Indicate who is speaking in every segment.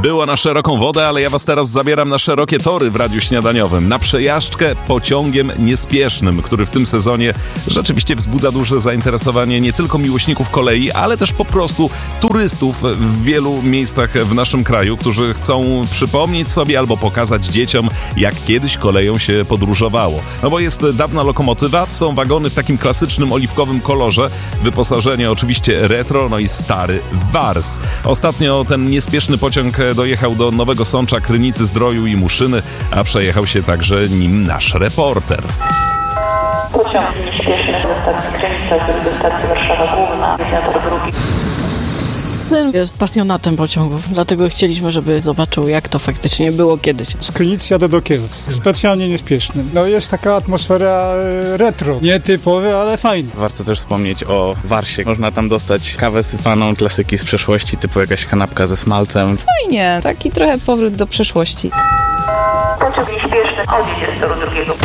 Speaker 1: Było na szeroką wodę, ale ja was teraz zabieram na szerokie tory w Radiu Śniadaniowym. Na przejażdżkę pociągiem niespiesznym, który w tym sezonie rzeczywiście wzbudza duże zainteresowanie nie tylko miłośników kolei, ale też po prostu turystów w wielu miejscach w naszym kraju, którzy chcą przypomnieć sobie albo pokazać dzieciom, jak kiedyś koleją się podróżowało. No bo jest dawna lokomotywa, są wagony w takim klasycznym oliwkowym kolorze, wyposażenie oczywiście retro, no i stary wars. Ostatnio ten niespieszny pociąg dojechał do Nowego Sącza, Krynicy Zdroju i Muszyny, a przejechał się także nim nasz reporter.
Speaker 2: Pociąg niespieszny ze stacji Krynica do stacji Warszawa Główna, na tor drugi.
Speaker 3: Syn jest pasjonatem pociągów, dlatego chcieliśmy, żeby zobaczył, jak to faktycznie było kiedyś.
Speaker 4: Z Krynicy jadę do Kielc. Specjalnie niespieszny. No jest taka atmosfera retro. Nietypowa, ale fajna.
Speaker 5: Warto też wspomnieć o Warsie. Można tam dostać kawę sypaną, klasyki z przeszłości, typu jakaś kanapka ze smalcem.
Speaker 6: Fajnie, taki trochę powrót do przeszłości.
Speaker 2: Pociąg niespieszny odjedzie z toru drugiego.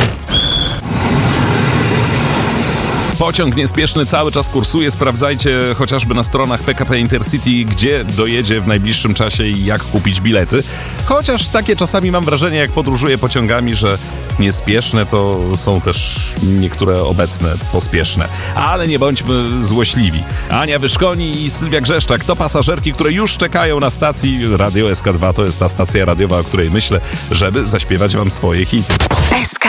Speaker 1: Pociąg niespieszny cały czas kursuje. Sprawdzajcie chociażby na stronach PKP Intercity, gdzie dojedzie w najbliższym czasie i jak kupić bilety. Chociaż takie czasami mam wrażenie, jak podróżuję pociągami, że niespieszne to są też niektóre obecne pospieszne. Ale nie bądźmy złośliwi. Ania Wyszkoni i Sylwia Grzeszczak to pasażerki, które już czekają na stacji. Radio SK2 to jest ta stacja radiowa, o której myślę, żeby zaśpiewać wam swoje hity.
Speaker 7: SK